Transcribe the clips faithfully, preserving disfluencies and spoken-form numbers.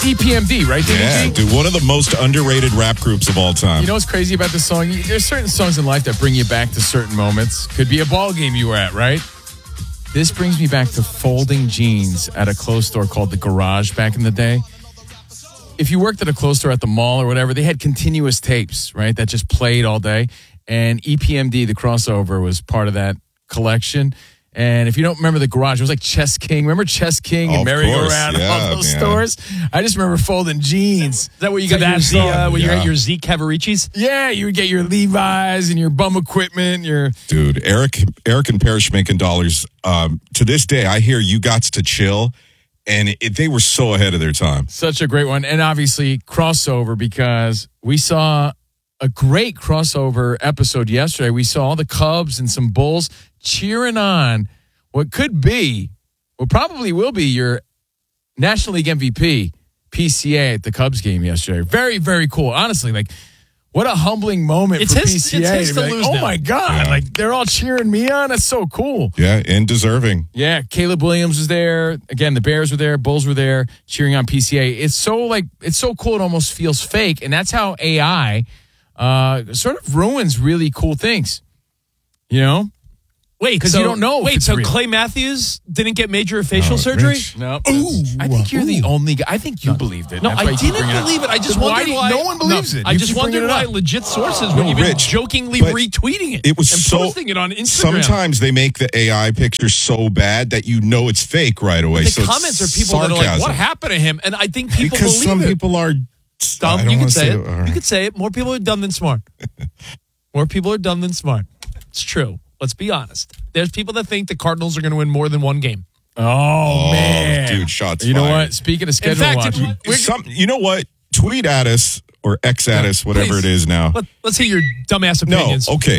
E P M D, right? Yeah, dude, one of the most underrated rap groups of all time. You know what's crazy about this song? There's certain songs in life that bring you back to certain moments. Could be a ball game you were at, right? This brings me back to folding jeans at a clothes store called The Garage back in the day. If you worked at a clothes store at the mall or whatever, they had continuous tapes, right, that just played all day. And E P M D, the crossover, was part of that collection. And if you don't remember The Garage, it was like Chess King. Remember Chess King and Oh, Merry-Go-Round and yeah, all those man. stores? I just remember folding jeans. Is that where you got your Z, uh, when Yeah. you got your Z Cavaricis? Yeah, you would get your Levi's and your bum equipment, your... Dude, Eric Eric and Parrish making dollars. Um, to this day, I hear You Gots to Chill, and it, they were so ahead of their time. Such a great one. And obviously, crossover, because we saw a great crossover episode yesterday. We saw all the Cubs and some Bulls cheering on what could be, what probably will be your National League M V P, P C A, at the Cubs game yesterday. Very, very cool. Honestly, like, what a humbling moment It's for his- P C A. it's his to be to like, lose oh, now. my God. Yeah. Like, they're all cheering me on. That's so cool. Yeah, and deserving. Yeah, Caleb Williams was there. Again, the Bears were there. Bulls were there cheering on P C A. It's so like it's so cool. It almost feels fake, and that's how A I uh, sort of ruins really cool things. You know, Wait, 'Cause so, you don't know if Wait, it's so real. Clay Matthews didn't get major facial Oh, surgery? Rich. no. Ooh, I think you're the only guy. I think you believed it. No, That's I why you keep didn't bringing believe it. I just Then why wondered do you- why. No one believes No, it. I You just keep wondered bringing it why up. legit sources were No, even Rich, jokingly but retweeting it. It was and so. posting it on Instagram. Sometimes they make the A I picture so bad that you know it's fake right away. the so it's comments are people that are like, sarcasm. "What happened to him?" And I think people Because believe some it. people are. I Dumb. don't You can wanna say it. All right. You could say it. More people are dumb than smart. More people are dumb than smart. It's true. Let's be honest. There's people that think the Cardinals are going to win more than one game. Oh, Oh, man, dude, shots You know fired. what? Speaking of schedule fact, watching, it- We're- Some, you know what? Tweet at us or X at us, whatever Please. it is now. Let, let's hear your dumbass No, opinions. okay.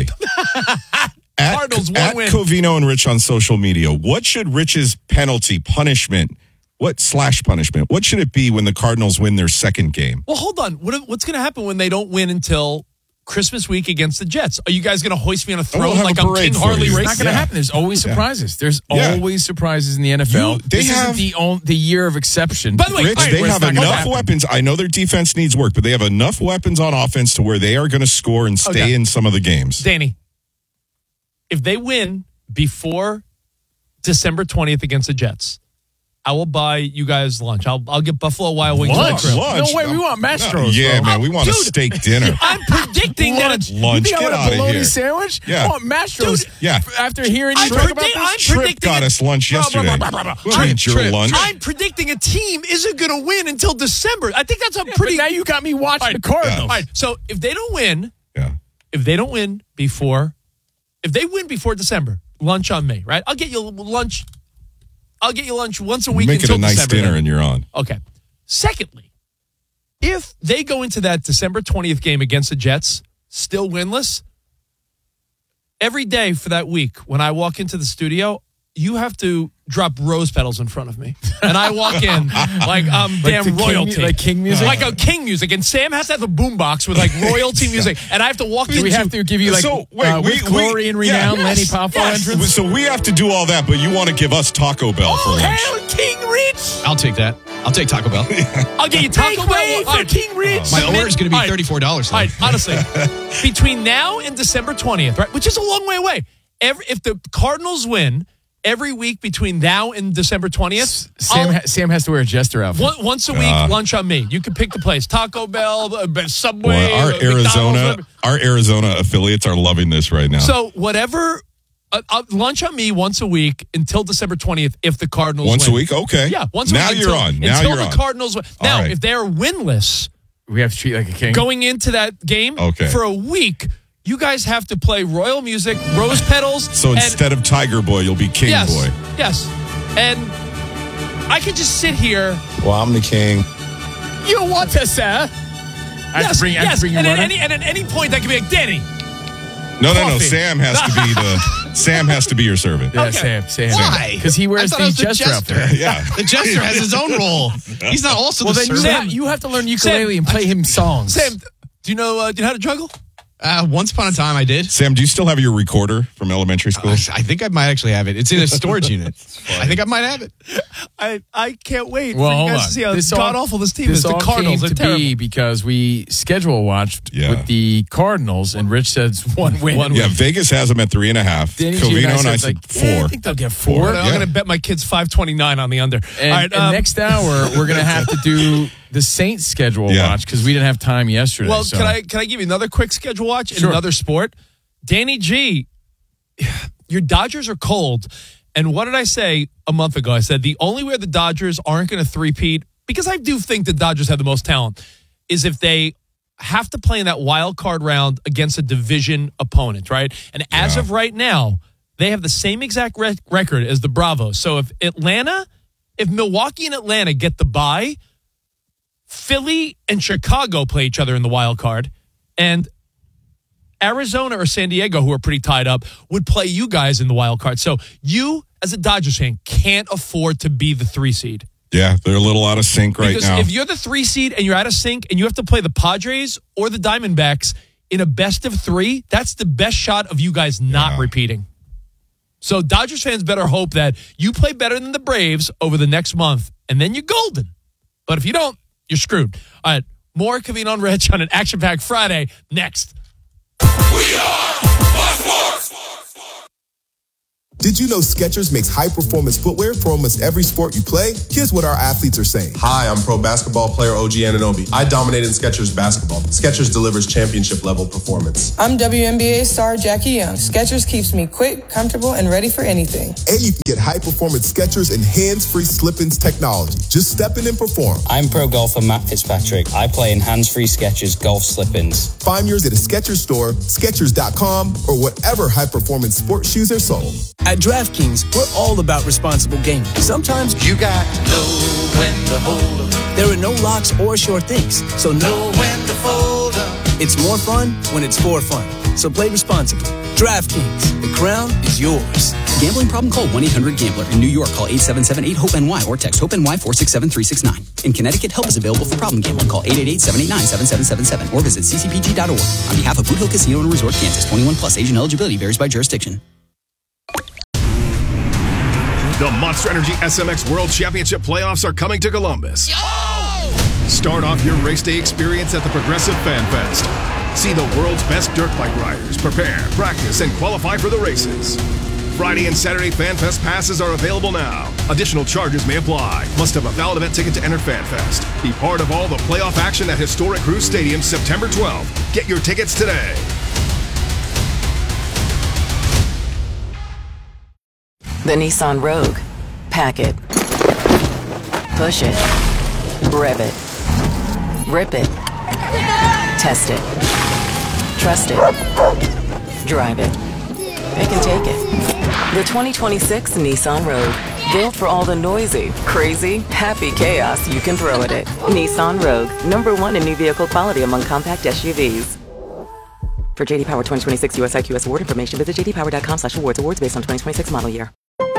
at Cardinals, one at win. Covino and Rich on social media. What should Rich's penalty punishment? What slash punishment? What should it be when the Cardinals win their second game? Well, hold on. What, what's going to happen when they don't win until Christmas week against the Jets? Are you guys going to hoist me on a we'll throne have like a I'm parade King for Harley you. it's Race? not going to Yeah. happen. There's always surprises. There's Yeah. always surprises in the N F L. You- they this have- isn't the on, the year of exception. By the way, Rich, all right, they where it's have not gonna enough happen. weapons. I know their defense needs work, but they have enough weapons on offense to where they are going to score and stay Okay. in some of the games. Danny, if they win before December twentieth against the Jets, I will buy you guys lunch. I'll I'll get Buffalo Wild Wings. Lunch? on the grill. Lunch? No way, we want Mastros, Yeah, bro. man, we want a Dude. steak dinner. I'm predicting that it's Lunch, You think get I want outta a bologna here. sandwich? Yeah. I want Mastros. Dude, yeah. After hearing you I'm talk about predict- this, I'm Trip predicting got it- us lunch Blah, blah, yesterday. blah, blah, blah, blah. We'll eat your Trip. lunch. I'm predicting a team isn't going to win until December. I think that's a pretty. pretty. Now you got me watching All right. the Cardinals. All right, so if they don't win, Yeah. if they don't win before, if they win before December, lunch on me, right? I'll get you lunch. I'll get you lunch once a week Make it until a nice December. dinner then. and you're on. Okay. Secondly, if they go into that December twentieth game against the Jets still winless, every day for that week when I walk into the studio, you have to drop rose petals in front of me. And I walk in like I'm Like damn the king- royalty. like king music? Like a king music. And Sam has to have a boombox with like royalty music. And I have to walk Do into... we have to give you like So, wait, uh, we- with we- glory and yeah, renown, yes, Lenny Poffo yes. entrance? So we have to do all that, but you want to give us Taco Bell for Oh, lunch. hell, King Rich! I'll take that. I'll take Taco Bell. I'll get you Taco Bell. All right, King Rich. My order is going to be All right. thirty-four dollars. All right, honestly, between now and December twentieth, right, which is a long way away, every, if the Cardinals win every week between now and December twentieth, Sam, ha- Sam has to wear a jester outfit. one, once a week, Uh. lunch on me. You can pick the place. Taco Bell, uh, Subway, Boy, our uh, Arizona, McDonald's. our Arizona affiliates are loving this right now. So whatever, uh, uh, lunch on me once a week until December twentieth if the Cardinals Once win. a week, okay. Yeah, once a now week. you're until, on. Now until you're the on. Cardinals win. Now, right. if they're winless We have to treat like a king. going into that game Okay. for a week, you guys have to play royal music, rose petals. So and- instead of Tiger Boy, you'll be King yes, Boy. yes, and I could just sit here. Well, I'm the king. You want to, sir? I have yes, to bring, I have yes, to bring you and at water. any and at any point that could be like Danny. No, no, no. Coffee. Sam has to be the Sam has to be your servant. Yeah, Okay. Sam, Sam. Why? Because he wears I thought the I was the jester jester. outfit. Yeah. The jester has his own role. He's not also Well, the then you servant. have, you have to learn ukulele Sam, and play him songs. Sam, do you know? Uh, do you know how to juggle? Uh, once upon a time, I did. Sam, do you still have your recorder from elementary school? Uh, I think I might actually have it. It's in a storage unit. I think I might have it. I, I can't wait Well, for you hold guys on. to see how This god all- awful this team This is. The all Cardinals came are to terrible. be because we schedule watched Yeah. with the Cardinals, and Rich said one win. One Yeah, Vegas has them at three and a half. Danny G Covino and I said, said like, four. yeah, I think they'll get four. I'm Yeah. going to bet my kids five twenty-nine on the under. And, All right, and um, next hour, we're going to have to do the Saints schedule Yeah. watch because we didn't have time yesterday. Well, so. can I can I give you another quick schedule watch in Sure. another sport? Danny G, your Dodgers are cold. And what did I say a month ago? I said the only way the Dodgers aren't going to three-peat, because I do think the Dodgers have the most talent, is if they have to play in that wild card round against a division opponent, right? And as Yeah. of right now, they have the same exact re- record as the Bravos. So if Atlanta, if Milwaukee and Atlanta get the bye, Philly and Chicago play each other in the wild card, and Arizona or San Diego, who are pretty tied up, would play you guys in the wild card. So you, as a Dodgers fan, can't afford to be the three seed. Yeah, they're a little out of sync right Because now. if you're the three seed and you're out of sync and you have to play the Padres or the Diamondbacks in a best of three, that's the best shot of you guys not Yeah. repeating. So Dodgers fans better hope that you play better than the Braves over the next month, and then you're golden. But if you don't, you're screwed. All right, more Covino and Rich on an action-packed Friday next. Did you know Skechers makes high-performance footwear for almost every sport you play? Here's what our athletes are saying. Hi, I'm pro basketball player O G Anunoby. I dominate in Skechers basketball. Skechers delivers championship-level performance. I'm W N B A star Jackie Young. Skechers keeps me quick, comfortable, and ready for anything. And you can get high-performance Skechers and hands-free slip-ins technology. Just step in and perform. I'm pro golfer Matt Fitzpatrick. I play in hands-free Skechers golf slip-ins. Find yours at a Skechers store, Skechers dot com, or whatever high-performance sports shoes are sold. At DraftKings, we're all about responsible gaming. Sometimes you got to know when to hold 'em. There are no locks or sure things, so know when to fold 'em. It's more fun when it's for fun. So play responsibly. DraftKings, the crown is yours. Gambling problem? Call one eight hundred gambler. In New York, call eight seven seven eight hope N Y or text HOPE-NY four six seven three six nine. In Connecticut, help is available for problem gambling. Call eight eight eight seven eight nine seven seven seven seven or visit c c p g dot org. On behalf of Boot Hill Casino and Resort, Kansas, twenty-one plus, age and eligibility varies by jurisdiction. The Monster Energy S M X World Championship playoffs are coming to Columbus. Start off your race day experience at the Progressive Fan Fest. See the world's best dirt bike riders prepare, practice, and qualify for the races. Friday and Saturday Fan Fest passes are available now. Additional charges may apply. Must have a valid event ticket to enter Fan Fest. Be part of all the playoff action at historic Cruise Stadium September twelfth. Get your tickets today. The Nissan Rogue. Pack it. Push it. Rev it. Rip it. Test it. Trust it. Drive it. Pick and take it. The twenty twenty-six Nissan Rogue. Built for all the noisy, crazy, happy chaos you can throw at it. Nissan Rogue. Number one in new vehicle quality among compact S U Vs. For J D Power twenty twenty-six U S I Q S award information, visit j d power dot com slash awards. Awards based on twenty twenty-six model year.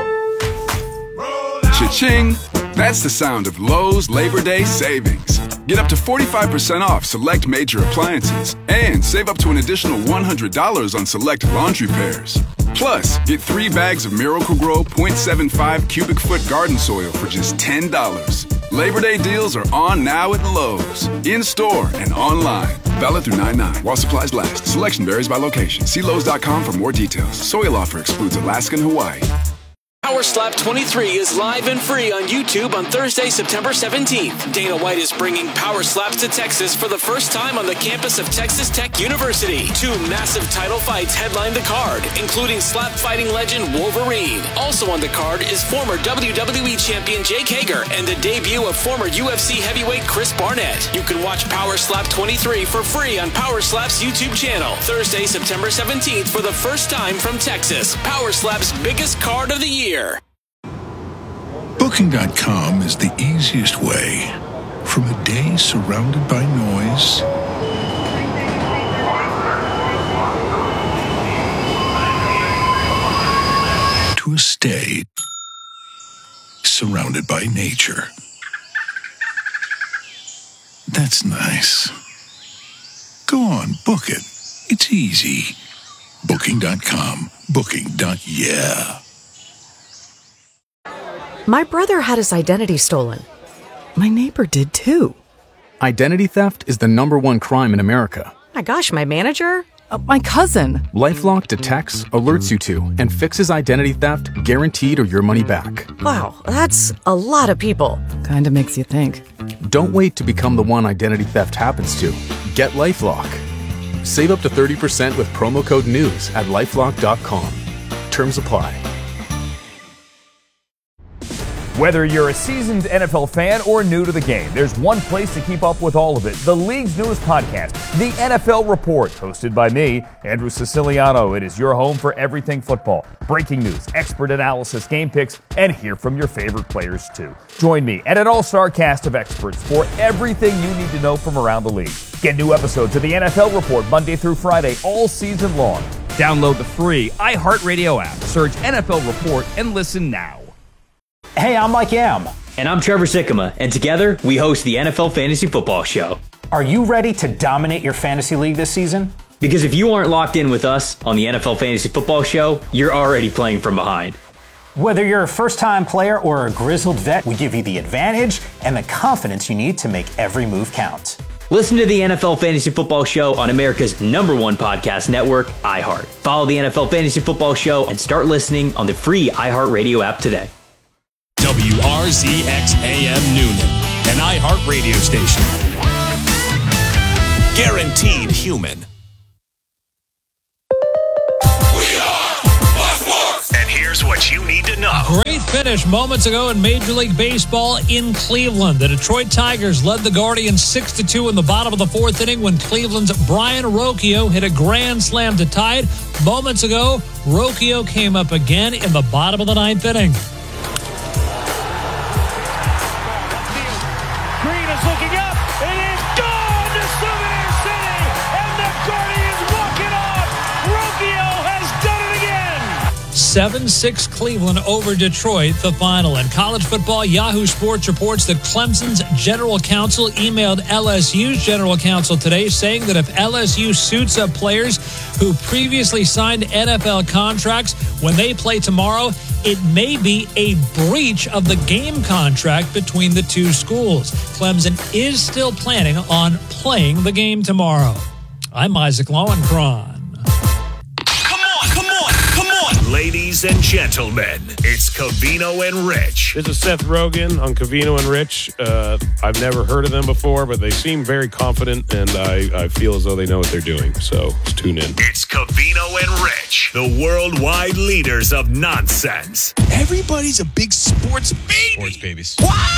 Cha-ching! That's the sound of Lowe's Labor Day savings. Get up to forty-five percent off select major appliances and save up to an additional one hundred dollars on select laundry pairs. Plus, get three bags of Miracle-Gro point seven five cubic foot garden soil for just ten dollars. Labor Day deals are on now at Lowe's, in-store and online. Valid through nine nine while supplies last. Selection varies by location. See Lowe's dot com for more details. Soil offer excludes Alaska and Hawaii. Power Slap twenty-three is live and free on YouTube on Thursday, September seventeenth. Dana White is bringing Power Slaps to Texas for the first time on the campus of Texas Tech University. Two massive title fights headline the card, including slap fighting legend Wolverine. Also on the card is former W W E champion Jake Hager and the debut of former U F C heavyweight Chris Barnett. You can watch Power Slap twenty-three for free on Power Slap's YouTube channel. Thursday, September seventeenth for the first time from Texas. Power Slap's biggest card of the year. Booking dot com is the easiest way. From a day surrounded by noise to a stay surrounded by nature. That's nice. Go on, book it. It's easy. Booking dot com. Booking. Yeah. My brother had his identity stolen. My neighbor did too. Identity theft is the number one crime in America. My gosh, my manager? Uh, my cousin. LifeLock detects, alerts you to, and fixes identity theft guaranteed or your money back. Wow, that's a lot of people. Kinda makes you think. Don't wait to become the one identity theft happens to. Get LifeLock. Save up to thirty percent with promo code NEWS at lifelock dot com. Terms apply. Whether you're a seasoned N F L fan or new to the game, there's one place to keep up with all of it. The league's newest podcast, The N F L Report, hosted by me, Andrew Siciliano. It is your home for everything football. Breaking news, expert analysis, game picks, and hear from your favorite players too. Join me and an all-star cast of experts for everything you need to know from around the league. Get new episodes of The N F L Report Monday through Friday all season long. Download the free iHeartRadio app. Search N F L Report and listen now. Hey, I'm Mike Yam. And I'm Trevor Sikkema. And together, we host the N F L Fantasy Football Show. Are you ready to dominate your fantasy league this season? Because if you aren't locked in with us on the N F L Fantasy Football Show, you're already playing from behind. Whether you're a first-time player or a grizzled vet, we give you the advantage and the confidence you need to make every move count. Listen to the N F L Fantasy Football Show on America's number one podcast network, iHeart. Follow the N F L Fantasy Football Show and start listening on the free iHeartRadio app today. W R Z X A M Noonan, an iHeart radio station. Guaranteed human. We are Blackboard. And here's what you need to know. Great finish moments ago in Major League Baseball in Cleveland. The Detroit Tigers led the Guardians six to two in the bottom of the fourth inning when Cleveland's Brian Rocchio hit a grand slam to tie it. Moments ago, Rocchio came up again in the bottom of the ninth inning. Looking up, it is gone to Souvenir City, and the Guardians walk it off. Rocchio has done it again. seven six Cleveland over Detroit, the final. In college football, Yahoo Sports reports that Clemson's general counsel emailed L S U's general counsel today saying that if L S U suits up players who previously signed N F L contracts when they play tomorrow, it may be a breach of the game contract between the two schools. Clemson is still planning on playing the game tomorrow. I'm Isaac Lowenkron. Come on, come on, come on. Ladies and gentlemen, it's Covino and Rich. This is Seth Rogen on Covino and Rich. Uh, I've never heard of them before, but they seem very confident, and I, I feel as though they know what they're doing. So let's tune in. It's Covino and Rich, the worldwide leaders of nonsense. Everybody's a big sports baby. Sports babies.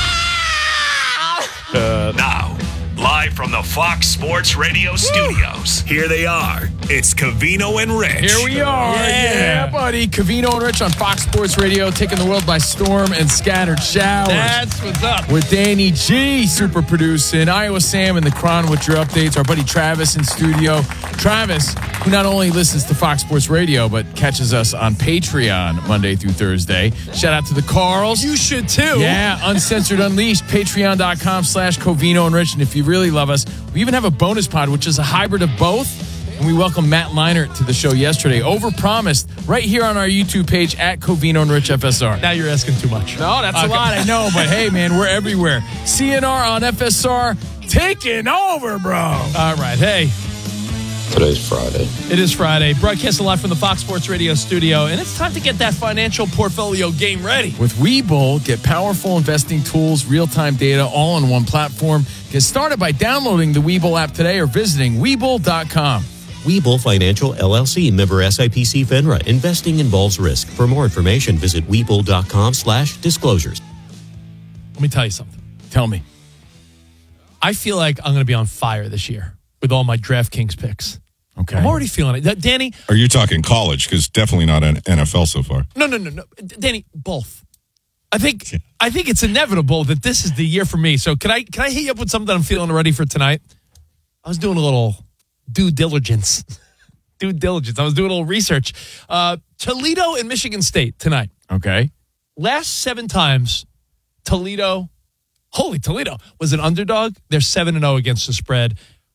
Uh, now, live from the Fox Sports Radio studios, here they are. It's Covino and Rich. Here we are. Yeah. yeah, buddy. Covino and Rich on Fox Sports Radio, taking the world by storm and scattered showers. That's what's up. With Danny G, super producing, Iowa Sam in the Cron with your updates, our buddy Travis in studio. Travis, who not only listens to Fox Sports Radio, but catches us on Patreon Monday through Thursday. Shout out to the Carls. You should too. Yeah, Uncensored Unleashed, patreon.com slash Covino and Rich. And if you really love us, we even have a bonus pod, which is a hybrid of both. And we welcome Matt Leinart to the show yesterday. Overpromised right here on our YouTube page at Covino and Rich F S R. Now you're asking too much. No, that's okay. A lot, I know. But hey, man, we're everywhere. C N R on F S R, taking over, bro. All right, hey. Today's Friday. It is Friday. Broadcasting live from the Fox Sports Radio studio, and it's time to get that financial portfolio game ready. With Webull, get powerful investing tools, real-time data, all on one platform. Get started by downloading the Webull app today or visiting Webull dot com. Webull Financial, L L C, member S I P C FINRA. Investing involves risk. For more information, visit Webull dot com slash disclosures. Let me tell you something. Tell me. I feel like I'm going to be on fire this year with all my DraftKings picks. Okay. I'm already feeling it. Danny. Are you talking college? Because definitely not an N F L so far. No, no, no, no. Danny, both. I think I think it's inevitable that this is the year for me. So can I can I hit you up with something that I'm feeling ready for tonight? I was doing a little due diligence. due diligence. I was doing a little research. Uh, Toledo and Michigan State tonight. Okay. Last seven times, Toledo, holy Toledo, was an underdog. They're seven and oh against the spread.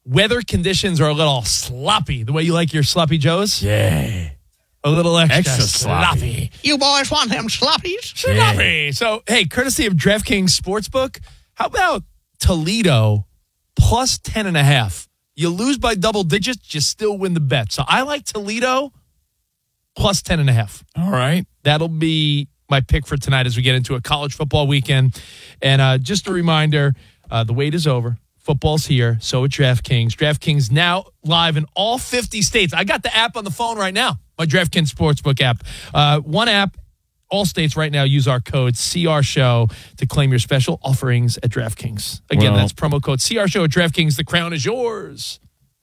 weather conditions are a little sloppy, the way you like your sloppy joes. Yeah. A little extra, Extra sloppy. sloppy. You boys want them sloppies? Sloppy. So, hey, courtesy of DraftKings Sportsbook, how about Toledo plus ten and a half? You lose by double digits, you still win the bet. So I like Toledo plus ten and a half. All right. That'll be my pick for tonight as we get into a college football weekend. And uh, just a reminder, uh, the wait is over. Football's here. So at DraftKings. DraftKings now live in all fifty states. I got the app on the phone right now, my DraftKings Sportsbook app. Uh, one app, all states right now use our code C R Show to claim your special offerings at DraftKings. Again, Well- that's promo code C R Show at DraftKings. The crown is yours.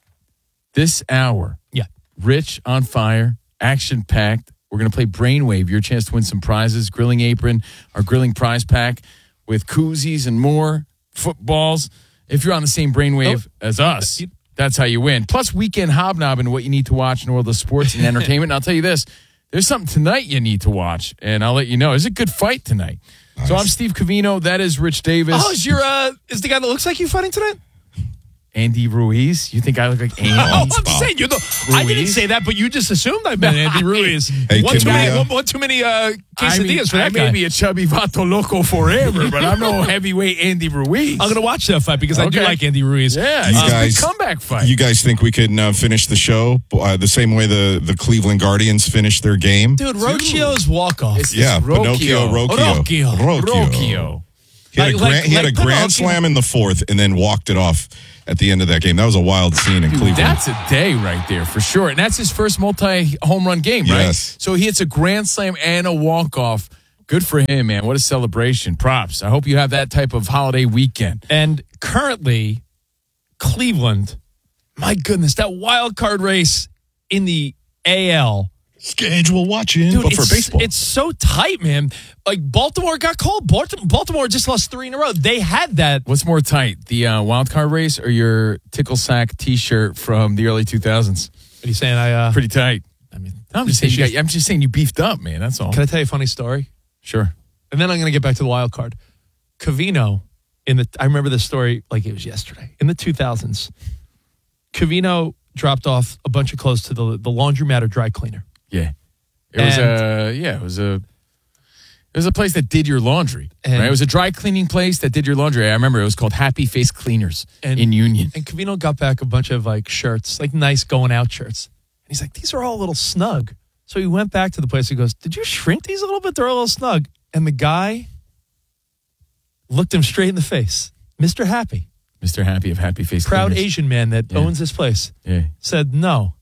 This hour, Yeah. rich, on fire, action-packed. We're going to play Brainwave, your chance to win some prizes, Grilling Apron, our grilling prize pack with koozies and more, footballs. If you're on the same Brainwave Oh. as us, that's how you win. Plus, weekend hobnobbing, what you need to watch in the world of sports and entertainment. And I'll tell you this, there's something tonight you need to watch, and I'll let you know. It's a good fight tonight. Nice. So I'm Steve Covino. That is Rich Davis. Oh, is your uh, is the guy that looks like you fighting tonight? Andy Ruiz. You think I look like Andy? Oh, I'm saying you. I didn't say that, but you just assumed I meant Andy Ruiz. Hey, one, too can we, many, uh, one, one too many uh, quesadillas I mean, for that I guy. may be a chubby vato loco forever, but I'm no heavyweight Andy Ruiz. I'm going to watch that fight because I do Okay. like Andy Ruiz. Yeah, You it's guys- a good comeback fight. You guys think we can uh, finish the show uh, the same way the, the Cleveland Guardians finished their game? Dude, Rocchio's walk-off. It's- yeah, it's Pinocchio, Rocchio. Rocchio. Rocchio. He had, Like- a, gran- like- he had like a grand Pinocchio. slam in the fourth and then walked it off at the end of that game. That was a wild scene in Cleveland. That's a day right there for sure. And that's his first multi-home run game, right? Yes. So he hits a grand slam and a walk-off. Good for him, man. What a celebration. Props. I hope you have that type of holiday weekend. And currently, Cleveland, my goodness, that wild card race in the A L. Schedule watching, Dude, but for it's, baseball. it's so tight, man. Like, Baltimore got called. Baltimore, Baltimore just lost three in a row. They had that. What's more tight, the uh, wild card race or your tickle sack T-shirt from the early two thousands? What are you saying? I uh, Pretty tight. I mean, I'm just saying. You got, I'm just saying you beefed up, man. That's all. Can I tell you a funny story? Sure. And then I'm going to get back to the wild card. Covino, in the I remember this story like it was yesterday. In the two thousands, Covino dropped off a bunch of clothes to the the laundromat or dry cleaner. Yeah. It was And- a yeah. It was a. It was a place that did your laundry. And- Right? It was a dry cleaning place that did your laundry. I remember it was called Happy Face Cleaners And- in Union. And Covino got back a bunch of like shirts, like nice going out shirts. And he's like, these are all a little snug. So he went back to the place. He goes, did you shrink these a little bit? They're a little snug. And the guy looked him straight in the face. Mister Happy, Mister Happy of Happy Face proud Cleaners. Asian man that Yeah. owns this place, Yeah. said, no,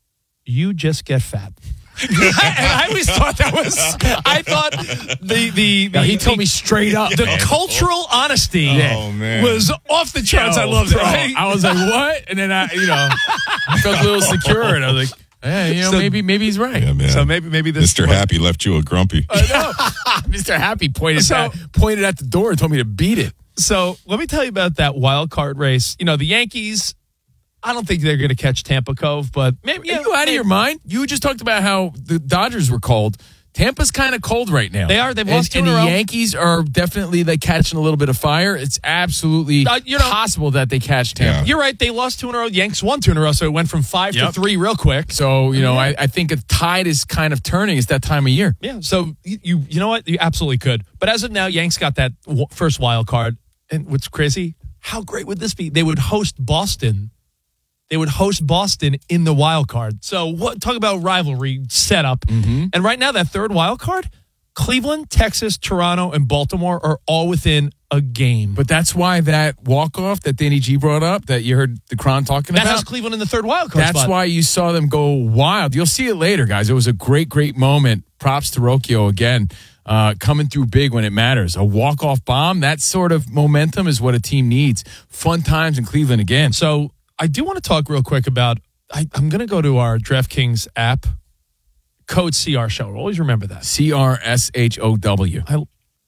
you just get fat. And I always thought that was, I thought the, the, the Now, he the- told me straight up. the cultural honesty Oh, man. was off the charts. I loved it. Bro, I- I was like, what? And then I, you know, I felt a little secure, and I was like, yeah, you know, So- maybe, maybe he's right. Yeah, man. So maybe maybe this Mister Happy left you a grumpy. I know. Mister Happy pointed So- at, pointed at the door and told me to beat it. So let me tell you about that wild card race. You know, the Yankees, I don't think they're going to catch Tampa Cove, but maybe. Are you out of your mind? You just talked about how the Dodgers were cold. Tampa's kind of cold right now. They are. They've and, lost two and in a the row. Yankees are definitely like catching a little bit of fire. It's absolutely Uh, you know- possible that they catch Tampa. You're right. They lost two in a row. Yanks won two in a row, so it went from five Yep. to three real quick. So, you know, I, I think a tide is kind of turning. It's that time of year. Yeah. So you you, you know what? You absolutely could. But as of now, Yanks got that w- first wild card. And what's crazy? How great would this be? They would host Boston. They would host Boston in the wild card. So what? Talk about rivalry setup. Mm-hmm. And right now, that third wild card, Cleveland, Texas, Toronto, and Baltimore are all within a game. But that's why that walk-off that Danny G brought up that you heard the Cron talking that about. has Cleveland in the third wild card That's spot. why you saw them go wild. You'll see it later, guys. It was a great, great moment. Props to Rocchio again, uh, coming through big when it matters. A walk-off bomb, that sort of momentum is what a team needs. Fun times in Cleveland again. So I do want to talk real quick about, I, I'm going to go to our DraftKings app, code C R Show. Always remember that. C R S H O W. I,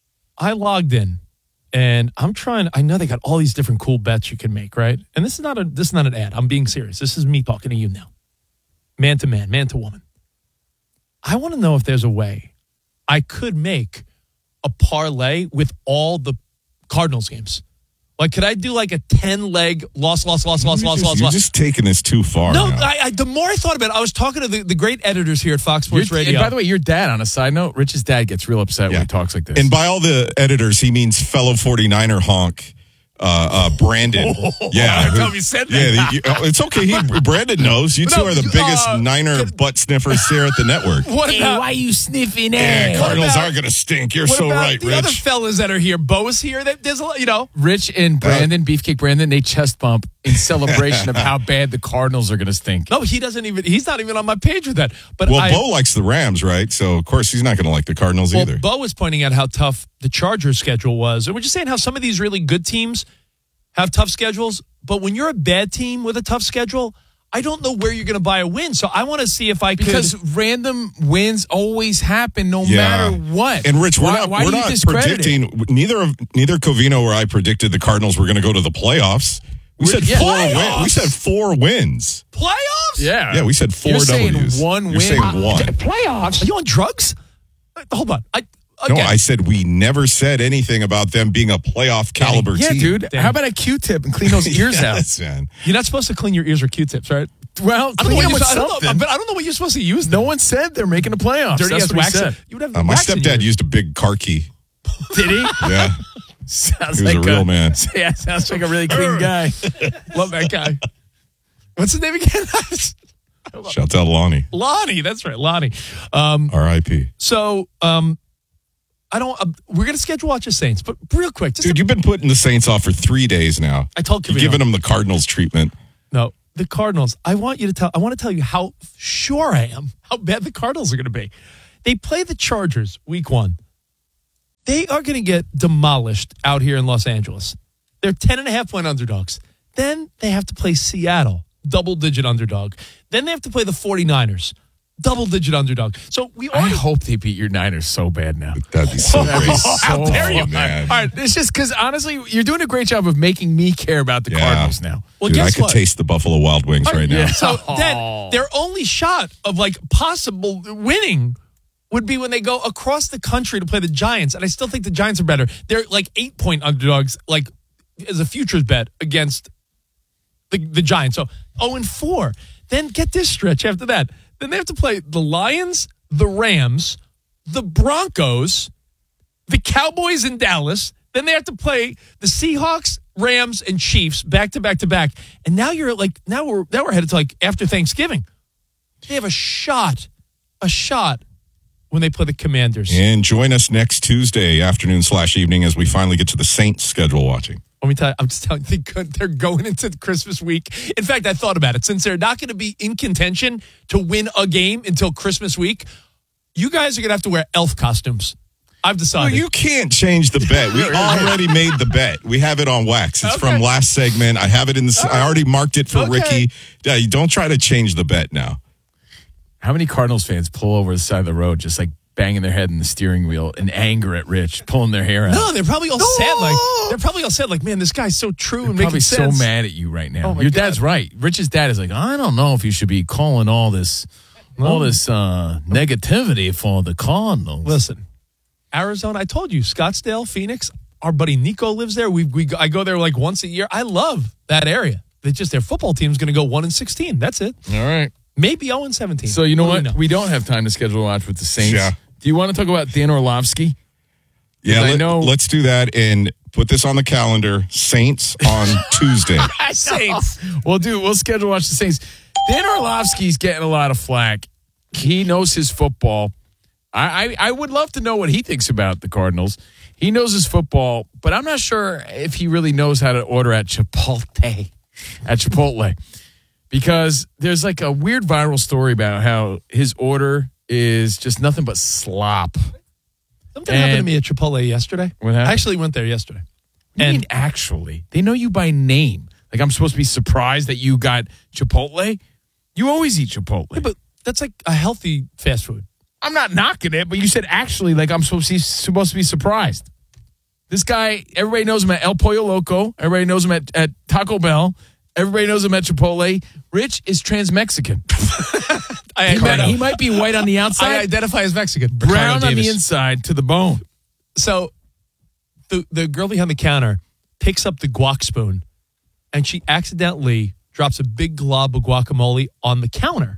I logged in and I'm trying, I know they got all these different cool bets you can make, right? And this is not a, this is not an ad. I'm being serious. This is me talking to you now. Man to man, man to woman. I want to know if there's a way I could make a parlay with all the Cardinals games. Like, could I do like a ten-leg loss, loss, loss, loss, You're loss, just, loss, You're loss? just taking this too far. No, now. I, I, the more I thought about it, I was talking to the, the great editors here at Fox Sports Your- Radio. And by the way, your dad, on a side note, Rich's dad gets real upset when he talks like this. And by all the editors, he means fellow forty-niner honk. Uh, uh, Brandon. Oh, yeah. I tell him you said that. Yeah, the, you, oh, it's okay. He, Brandon knows. You two No, are the you- biggest uh, Niner butt sniffers here at the network. What Hey, about, why you sniffing Yeah, ass? Cardinals about- are going to stink. You're what so about right, the Rich. other fellas that are here? Bo is here. That There's a lot, you know. Rich and Brandon, Beefcake Brandon, they chest bump in celebration of how bad the Cardinals are going to stink. No, he doesn't even, he's not even on my page with that. But well, I, Bo likes the Rams, right? So, of course, he's not going to like the Cardinals well, either. Bo was pointing out how tough the Chargers schedule was. And we're just saying how some of these really good teams have tough schedules. But when you're a bad team with a tough schedule, I don't know where you're going to buy a win. So I want to see if I could. Because random wins always happen no Yeah. matter what. And Rich, we're why, not, why we're do you not discredit predicting. it? Neither of neither Covino or I predicted the Cardinals were going to go to the playoffs. We said yeah. four. Playoffs? Win, we said four wins. Playoffs? Yeah. Yeah, we said four You're saying W's. one You're win. saying Uh, one. Playoffs? Are you on drugs? Hold on. I No, again, I said we never said anything about them being a playoff caliber Yeah, team. dude. How about a Q-tip and clean those ears Yes, out? man. You're not supposed to clean your ears with Q-tips, right? Well, I don't, know clean what them you're, with I, don't know, something. but I don't know what you're supposed to use. No one said they're making the playoffs. Dirty That's ass what we wax. said. You would have Uh, my wax in stepdad your- used a big car key. Did he? Yeah. Sounds He was like a real man. Yeah, sounds like a really clean guy. Love that guy. What's his name again? Shout out Lonnie. Lonnie. That's right, Lonnie. Um, R I P so um, I don't. Uh, we're gonna schedule watch the Saints, but real quick, just Dude, a- you've been putting the Saints off for three days now. I told You're Covino. giving them the Cardinals treatment. No, the Cardinals. I want you to tell. I want to tell you how sure I am how bad the Cardinals are going to be. They play the Chargers week one. They are going to get demolished out here in Los Angeles. They're ten and a half point underdogs. Then they have to play Seattle, double digit underdog. Then they have to play the 49ers, double digit underdog. So we I already. hope they beat your Niners so bad now. That'd be so That'd be great. so How dare you, fun. man. All right, it's just because honestly, you're doing a great job of making me care about the Yeah. Cardinals now. Well, Dude, I guess could what? taste the Buffalo Wild Wings right now. yeah. So Oh. then their only shot of like possible winning would be when they go across the country to play the Giants. And I still think the Giants are better. They're like eight point underdogs, like as a futures bet against the, the Giants. So oh and four. Then get this stretch after that. Then they have to play the Lions, the Rams, the Broncos, the Cowboys in Dallas. Then they have to play the Seahawks, Rams, and Chiefs back to back to back. And now you're like, now we're now we're headed to like after Thanksgiving. They have a shot, a shot when they play the Commanders. And join us next Tuesday afternoon slash evening as we finally get to the Saints schedule watching. Let me tell you, I'm just telling you, they're going into Christmas week. In fact, I thought about it. Since they're not going to be in contention to win a game until Christmas week, you guys are going to have to wear elf costumes. I've Well, decided. you can't change the bet. We already made the bet. We have it on wax. It's Okay. from last segment. I have it in the. I already marked it for Okay. Ricky. Yeah, you don't try to change the bet now. How many Cardinals fans pull over the side of the road, just like banging their head in the steering wheel in anger at Rich, pulling their hair out? No, they're probably all sad. Like they're probably all sad. Like, man, this guy's so true and They're making probably so sense. mad at you right now. Oh, my Your God. dad's right. Rich's dad is like, I don't know if you should be calling all this, all this uh, negativity for the Cardinals. Listen, Arizona. I told you, Scottsdale, Phoenix. Our buddy Nico lives there. We we I go there like once a year. I love that area. It's just their football team's going to go one and sixteen. That's it. All right. Maybe zero and seventeen. So you know What what? do We don't have time to schedule a watch with the Saints. Yeah. Do you want to talk about Dan Orlovsky? Yeah, I let, know- let's do that and put this on the calendar. Saints on Tuesday. Saints. We'll do. We'll schedule watch the Saints. Dan Orlovsky's getting a lot of flack. He knows his football. I, I I would love to know what he thinks about the Cardinals. He knows his football, but I'm not sure if he really knows how to order at Chipotle. At Chipotle. Because there's like a weird viral story about how his order is just nothing but slop. Something happened to And- me at Chipotle yesterday. What happened? I actually went there yesterday. And And actually, they know you by name. Like I'm supposed to be surprised that you got Chipotle. You always eat Chipotle. but that's like a healthy fast food. I'm not knocking it, but you said actually, like I'm supposed to, supposed to be surprised. This guy, everybody knows him at El Pollo Loco. Everybody knows him at, at Taco Bell. Everybody knows him at Chipotle. Rich is trans-Mexican. I, he, might, he might be white on the outside, I identify as Mexican. brown Ricardo on the Davis. inside to the bone. So the the girl behind the counter picks up the guac spoon, and she accidentally drops a big glob of guacamole on the counter.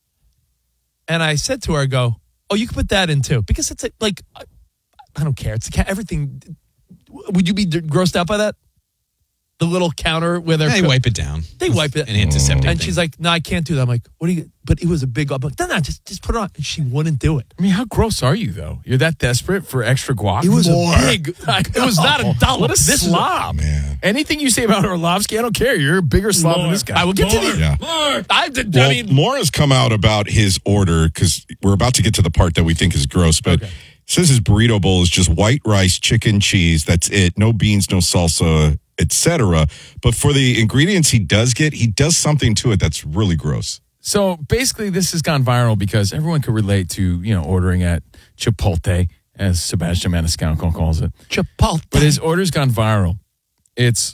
And I said to her, I go, oh, you can put that in too. Because it's like, I, I don't care. It's everything. Would you be grossed out by that? The little counter where they're... They wipe it down. They wipe it. An antiseptic And thing. she's like, no, I can't do that. I'm like, what do you... But it was a big glob. I'm like, no, no, just, just put it on. And she wouldn't do it. I mean, how gross are you, though? You're that desperate for extra guac? It was More. a big... It was not a dollar. What a This is a- slob. Man. Anything you say about Orlovsky, I don't care. You're a bigger slob than this guy. I will get to the... Yeah. More. I, did, Well, I mean... more has come out about his order because we're about to get to the part that we think is gross, but it says his burrito bowl is just white rice, chicken, cheese. That's it. No beans, no salsa, et cetera. But for the ingredients he does get, he does something to it that's really gross. So basically, this has gone viral because everyone could relate to, you know, ordering at Chipotle, as Sebastian Maniscalco calls it. Chipotle. But his order's gone viral. It's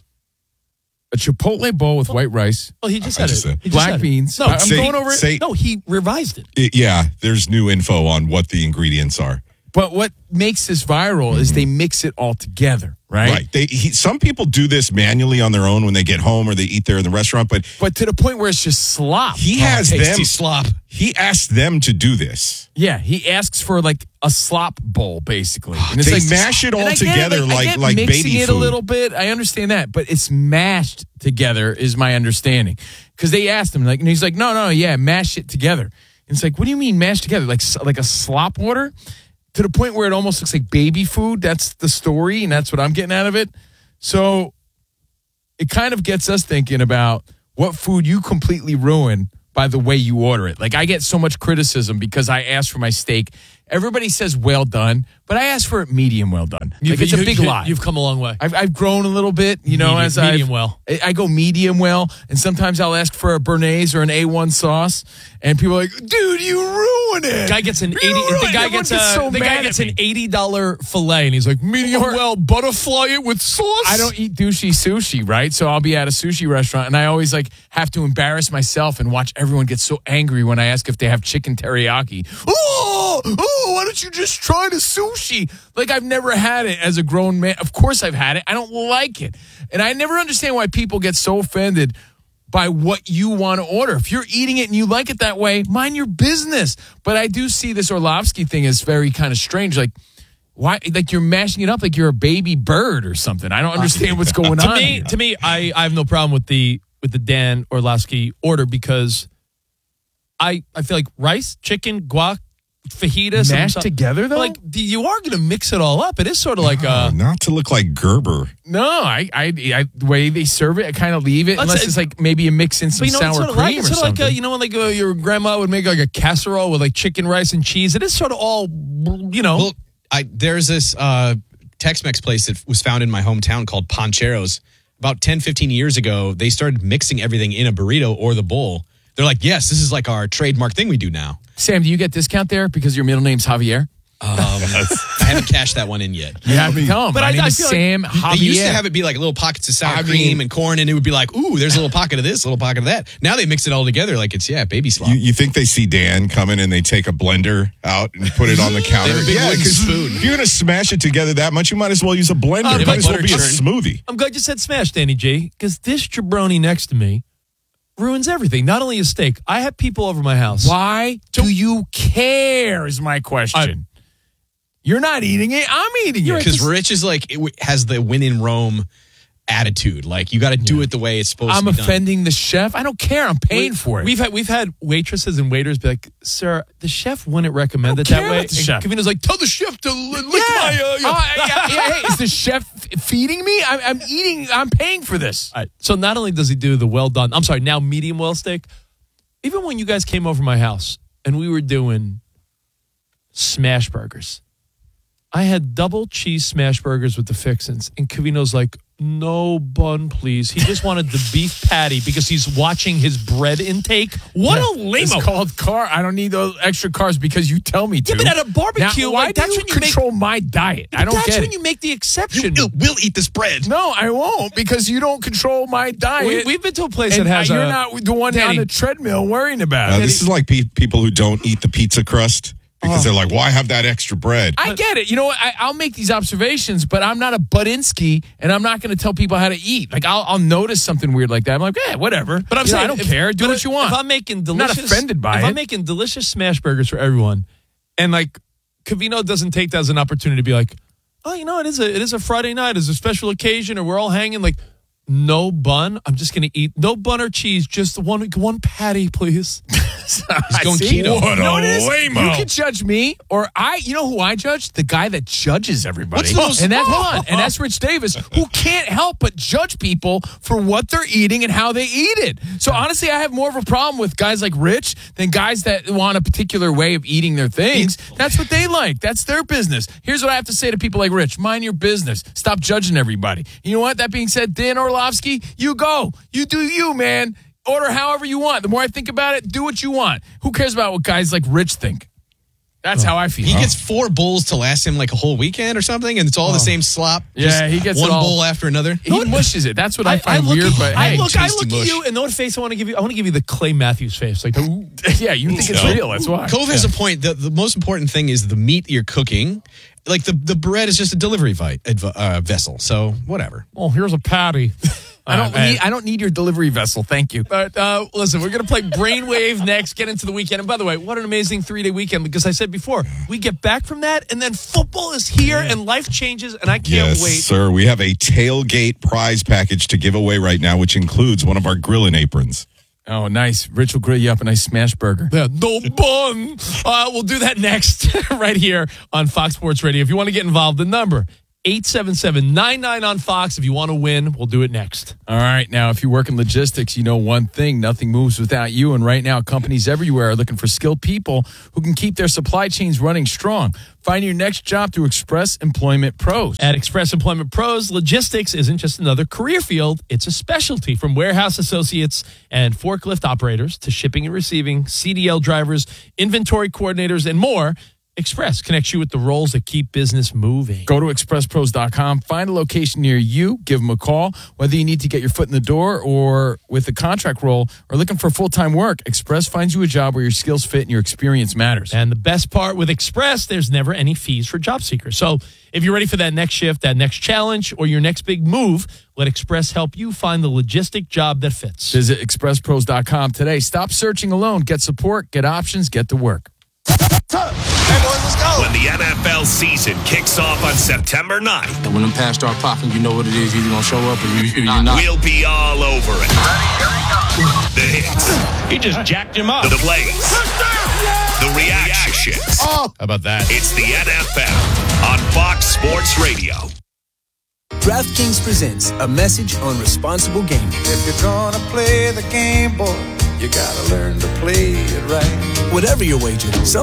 a Chipotle bowl with white rice. Oh, he just I said just it. said- He just Black said it. beans. No, I- I'm say- going over it. say- no, he revised it. It- yeah, there's new info on what the ingredients are. But what makes this viral is they mix it all together, right? Right. They he, some people do this manually on their own when they get home or they eat there in the restaurant, but But to the point where it's just slop. he Oh, has tasty them slop. He asked them to do this. Yeah, he asks for like a slop bowl, basically. And They like mash it all and I get together I like- get like mixing baby it a food. little bit. I understand that, but it's mashed together, is my understanding. Because they asked him, like, and he's like, no, no, yeah, mash it together. And it's like, what do you mean mash together? Like, like a slop order? To the point where it almost looks like baby food. That's the story, and that's what I'm getting out of it. So it kind of gets us thinking about what food you completely ruin by the way you order it. Like, I get so much criticism because I asked for my steak. Everybody says well done, but I asked for it medium well done. Like, it's a You- big you- lie. You've come a long way. I've, I've grown a little bit, you know, Medium- as I medium well. I, I go medium well, and sometimes I'll ask for a Béarnaise or an A one sauce, and people are like, "Dude, you ruin it." Guy gets an You eighty. ruin The it. guy Everyone gets a. so the mad guy at gets me. an eighty dollar fillet, and he's like medium Or- well. Butterfly it with sauce. I don't eat douchey sushi, right? So I'll be at a sushi restaurant, and I always like have to embarrass myself and watch everyone get so angry when I ask if they have chicken teriyaki. Oh, oh, why don't you just try the sushi? Like, I've never had it as a grown man. Of course I've had it. I don't like it. And I never understand why people get so offended by what you want to order. If you're eating it and you like it that way, mind your business. But I do see this Orlovsky thing as very kind of strange. Like, why? Like, you're mashing it up like you're a baby bird or something. I don't understand what's going to on. me, here. to me, I, I have no problem with the with the Dan Orlovsky order because I I feel like rice, chicken, guac, fajitas Mashed some- together, though? Like the- you are going to mix it all up. It is sort of like a. Not to look like Gerber. No, I, I, I, the way they serve it, I kind of leave it Let's unless say- it's like maybe you mix in some But you know, sour it's sort of cream like, or it's sort of like something. a, you know when like uh, your grandma would make like a casserole with like chicken, rice, and cheese. It is sort of all, you know. Well, I there's this uh, Tex-Mex place that was found in my hometown called Pancheros. About ten, fifteen years ago, they started mixing everything in a burrito or the bowl. They're like, yes, this is like our trademark thing we do now. Sam, do you get discount there because your middle name's Javier? Um, I haven't cashed that one in yet. You have to come. But My I, name I is feel Sam like Javier. They used to have it be like little pockets of sour I cream mean- and corn, and it would be like, ooh, there's a little pocket of this, a little pocket of that. Now they mix it all together like it's, yeah, baby slop. You, you think they see Dan coming and they take a blender out and put it on the counter? They have a big wooden 'cause spoon. If you're going to smash it together that much, you might as well use a blender. Uh, it they might might as well butter be a churn. smoothie. I'm glad you said smash, Danny G, because this jabroni next to me ruins everything. Not only a steak. I have people over my house. Why do you care is my question. You're not eating it. I'm eating it. Because Rich is like, it w- has the win in Rome attitude. Like, you got to do it the way it's supposed I'm to be done. offending the chef. I don't care. I'm paying We- for it. We've had we've had waitresses and waiters be like, "Sir, the chef wouldn't recommend it care that way." about the chef. And Kavina's like, "Tell the chef to li- lick yeah. my." Uh, your-" Oh, yeah, yeah, hey, is the chef f- feeding me? I'm, I'm eating. I'm paying for this. All right. So not only does he do the well done, I'm sorry, now medium well steak. Even when you guys came over my house and we were doing smash burgers, I had double cheese smash burgers with the fixins, and Cavino's like, "No bun, please." He just wanted the beef patty because he's watching his bread intake. What a lame-o. It's called car. I don't need those extra carbs because you tell me to. Yeah, but at a barbecue, now, why like, do that's you when you make- control my diet? I don't That's get when it. you make the exception. You will eat this bread. No, I won't because you don't control my diet. We, we've been to a place and that has you're a, not the one Danny, on the treadmill worrying about Uh, it. this is like pe- people who don't eat the pizza crust. Because they're like, why have that extra bread? I get it. You know what? I, I'll make these observations, but I'm not a Budinsky, and I'm not going to tell people how to eat. Like, I'll, I'll notice something weird like that. I'm like, yeah, whatever. But I'm You know, saying, I don't if- care. Do but what you want. If I'm making I'm delicious, not offended by if it. I'm making delicious smash burgers for everyone, and like Covino doesn't take that as an opportunity to be like, oh, you know, it is a it is a Friday night, it's a special occasion, or we're all hanging. Like, no bun. I'm just going to eat no bun or cheese, just one one patty, please. He's going See? keto. What you know what it is? lame-o. You can judge me, or I. You know who I judge? The guy that judges everybody. What's the most- and that's hold on, and that's Rich Davis, who can't help but judge people for what they're eating and how they eat it. So honestly, I have more of a problem with guys like Rich than guys that want a particular way of eating their things. That's what they like. That's their business. Here's what I have to say to people like Rich: mind your business. Stop judging everybody. You know what? That being said, Dan Orlovsky, you go. You do you, man. Order however you want. The more I think about it, do what you want. Who cares about what guys like Rich think? That's how I feel. He gets four bowls to last him like a whole weekend or something, and it's all the same slop. Yeah, just he gets one it all- bowl after another. He mushes it. That's what I, find look weird. at, But I hey, look, I tasty look at mush. you, and know what face I want to give you? I want to give you the Clay Matthews face. Like, yeah, you think it's real. That's why. Cove has a point. The, the most important thing is the meat you're cooking. Like the, the bread is just a delivery vi- adv- uh, vessel. So whatever. oh, here's a patty. I don't need. I don't need your delivery vessel. Thank you. All right, uh, listen, we're going to play Brainwave next, get into the weekend. And by the way, what an amazing three-day weekend, because I said before, we get back from that, and then football is here, and life changes, and I can't Yes, wait. sir. We have a tailgate prize package to give away right now, which includes one of our grilling aprons. Oh, nice. Rich will grill you up a nice smash burger. Yeah, no bun. Uh, we'll do that next, right here on Fox Sports Radio. If you want to get involved, the number, eight seven seven, nine nine on Fox. If you want to win, we'll do it next. All right. Now, if you work in logistics, you know one thing: nothing moves without you. And right now, companies everywhere are looking for skilled people who can keep their supply chains running strong. Find your next job through Express Employment Pros. At Express Employment Pros, logistics isn't just another career field, it's a specialty. From warehouse associates and forklift operators to shipping and receiving, C D L drivers, inventory coordinators, and more, Express connects you with the roles that keep business moving. Go to express pros dot com, find a location near you, give them a call. Whether you need to get your foot in the door or with a contract role or looking for full-time work, Express finds you a job where your skills fit and your experience matters. And the best part with Express, there's never any fees for job seekers. So if you're ready for that next shift, that next challenge, or your next big move, let Express help you find the logistic job that fits. Visit express pros dot com today. Stop searching alone. Get support, get options, get to work. When the N F L season kicks off on September ninth, And when them pads start popping, you know what it is. You're either going to show up or you, you're not. we'll be all over it. The hits. He just jacked him up. The plays. The reactions. How about that? It's the N F L on Fox Sports Radio. DraftKings presents a message on responsible gaming. If you're gonna play the game, boy, you gotta learn to play it right. Whatever your wager, some